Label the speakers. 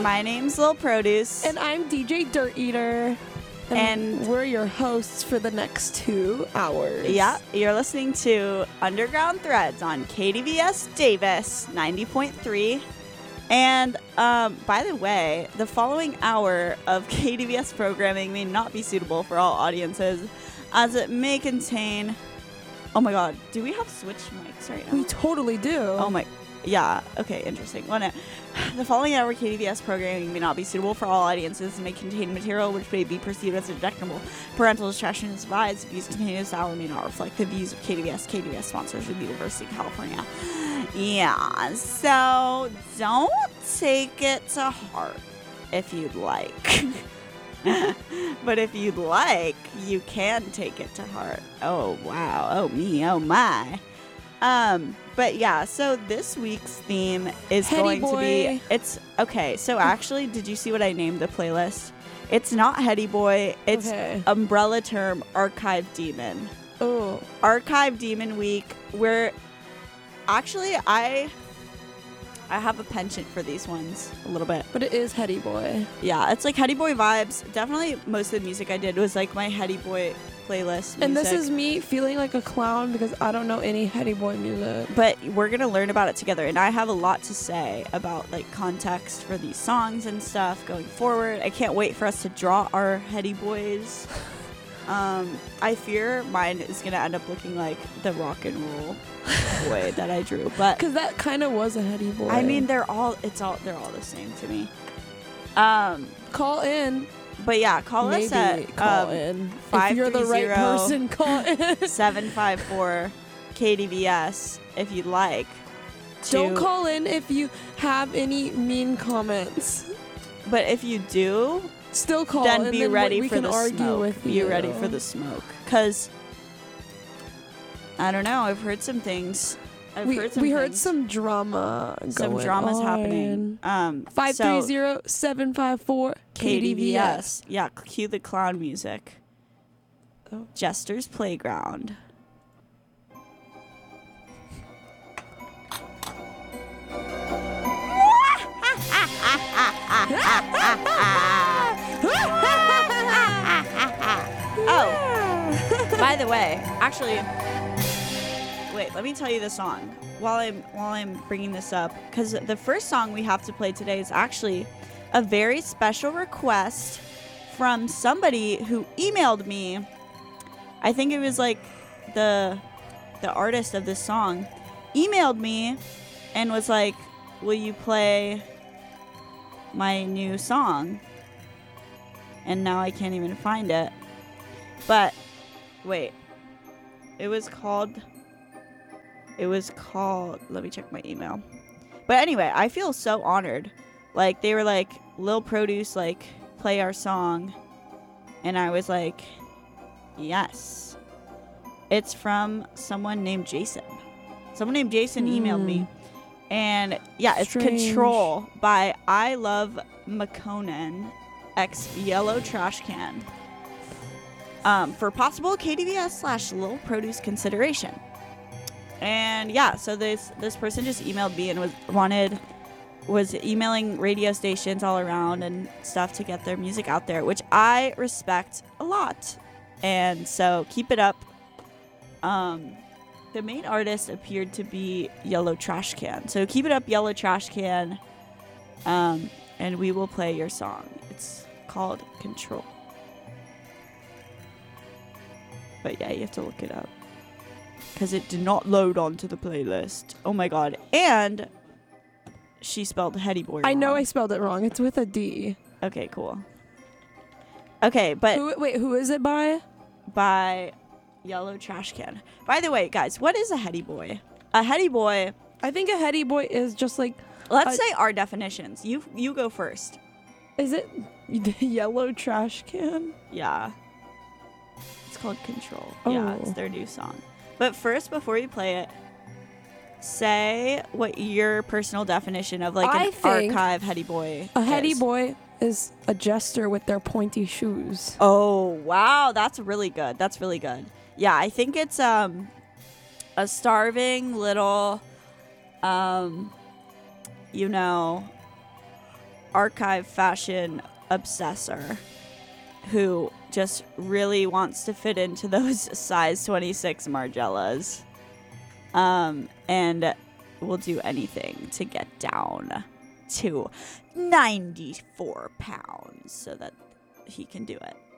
Speaker 1: My name's Lil Produce.
Speaker 2: And I'm DJ Dirt Eater. And we're your hosts for the next 2 hours.
Speaker 1: Yeah, you're listening to Underground Threads on KDVS Davis 90.3. And by the way, the following hour of KDVS programming may not be suitable for all audiences, as it may contain... Oh my god, do we have switch mics right now?
Speaker 2: We totally do.
Speaker 1: Oh my... Yeah, okay, interesting. Well, no. The following hour KDVS programming may not be suitable for all audiences and may contain material which may be perceived as objectionable. Parental discretion is advised. Views contained in this hour may not reflect the views of KDVS. KDVS sponsors of the University of California. Yeah, so don't take it to heart if you'd like. But if you'd like, you can take it to heart. Oh, wow. Oh, me. Oh, my. But yeah, so this week's theme is
Speaker 2: Heady
Speaker 1: going to be, it's, okay, so actually, did you see what I named the playlist? It's not Heady Boy, it's umbrella term Archive Demon.
Speaker 2: Oh.
Speaker 1: Archive Demon Week, where, actually, I have a penchant for these ones a little bit.
Speaker 2: But it is Heady Boy.
Speaker 1: Yeah, it's like Heady Boy vibes. Definitely most of the music I did was like my Heady Boy playlist music.
Speaker 2: And this is me feeling like a clown because I don't know any Heady Boy music.
Speaker 1: But we're going to learn about it together. And I have a lot to say about like context for these songs and stuff going forward. I can't wait for us to draw our Heady Boys. I fear mine is going to end up looking like the rock and roll boy that I drew. But
Speaker 2: because that kind of was a Heady Boy.
Speaker 1: I mean, they're all the same to me.
Speaker 2: Call in.
Speaker 1: But yeah, call us at
Speaker 2: call in. If you're the right person, call in
Speaker 1: 754 KDVS if you'd like.
Speaker 2: Don't call in if you have any mean comments.
Speaker 1: But if you do,
Speaker 2: still call.
Speaker 1: Then be ready for the smoke.
Speaker 2: With
Speaker 1: be ready for the smoke, because I don't know. I've heard some things.
Speaker 2: We heard some drama.
Speaker 1: Some drama's happening.
Speaker 2: 530-754 KDVS.
Speaker 1: Yeah, cue the clown music.
Speaker 2: Oh.
Speaker 1: Jester's Playground. Oh, by the way, actually, wait, let me tell you the song while I'm bringing this up, because the first song we have to play today is actually a very special request from somebody who emailed me. I think it was like the artist of this song emailed me and was like, "Will you play my new song?" And now I can't even find it. But wait, it was called, let me check my email. But anyway, I feel so honored. Like, they were like, Lil Produce, like, play our song. And I was like, yes. It's from someone named Jason. Someone named Jason emailed me. And yeah, it's
Speaker 2: Strange.
Speaker 1: Control by I Love McConan x Yellow Trash Can. For possible KDVS/Lil Produce consideration. And yeah, so this person just emailed me and was emailing radio stations all around and stuff to get their music out there, which I respect a lot. And so keep it up. The main artist appeared to be Yellow Trash Can. So keep it up, Yellow Trash Can. And we will play your song. It's called Control. But yeah, you have to look it up, because it did not load onto the playlist. Oh my god. And she spelled Heady Boy wrong.
Speaker 2: I know I spelled it wrong. It's with a D.
Speaker 1: Okay, cool. Okay, but
Speaker 2: who is it by?
Speaker 1: By Yellow Trash Can. By the way, guys, what is a Heady Boy? A Heady Boy,
Speaker 2: I think a Heady Boy is just like...
Speaker 1: let's say our definitions. You go first.
Speaker 2: Is it the Yellow Trash Can?
Speaker 1: Yeah. It's called Control.
Speaker 2: Oh.
Speaker 1: Yeah, it's their new song. But first, before you play it, say what your personal definition of like an archive Heady Boy
Speaker 2: A Heady
Speaker 1: is.
Speaker 2: Boy is a jester with their pointy shoes.
Speaker 1: Oh, wow. That's really good. That's really good. Yeah, I think it's a starving little, archive fashion obsessor who just really wants to fit into those size 26 Margielas. And will do anything to get down to 94 pounds so that he can do it.